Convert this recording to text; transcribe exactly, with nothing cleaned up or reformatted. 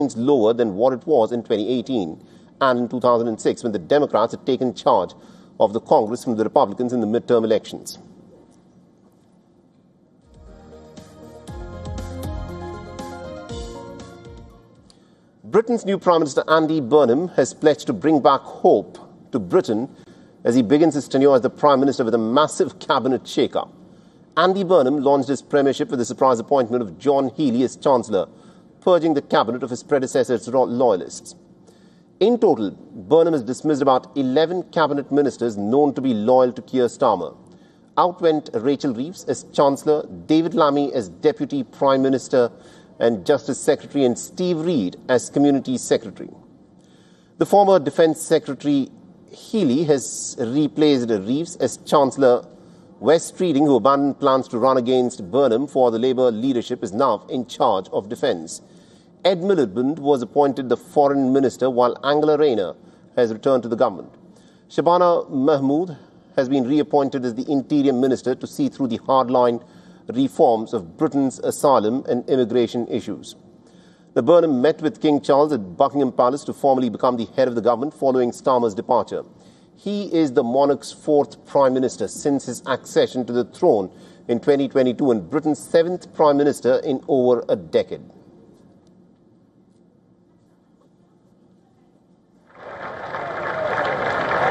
lower than what it was in twenty eighteen and in two thousand six, when the Democrats had taken charge of the Congress from the Republicans in the midterm elections. Britain's new Prime Minister Andy Burnham has pledged to bring back hope to Britain as he begins his tenure as the Prime Minister with a massive cabinet shake-up. Andy Burnham launched his premiership with the surprise appointment of John Healey as Chancellor, purging the cabinet of his predecessors' loyalists. In total, Burnham has dismissed about eleven cabinet ministers known to be loyal to Keir Starmer. Out went Rachel Reeves as Chancellor, David Lammy as Deputy Prime Minister and Justice Secretary, and Steve Reed as Community Secretary. The former Defence Secretary Healey has replaced Reeves as Chancellor. West Reading, who abandoned plans to run against Burnham for the Labour leadership, is now in charge of defence. Ed Miliband was appointed the Foreign Minister, while Angela Rayner has returned to the government. Shabana Mahmood has been reappointed as the Interior Minister to see through the hardline reforms of Britain's asylum and immigration issues. The Burnham met with King Charles at Buckingham Palace to formally become the head of the government following Starmer's departure. He is the monarch's fourth Prime Minister since his accession to the throne in twenty twenty-two and Britain's seventh Prime Minister in over a decade.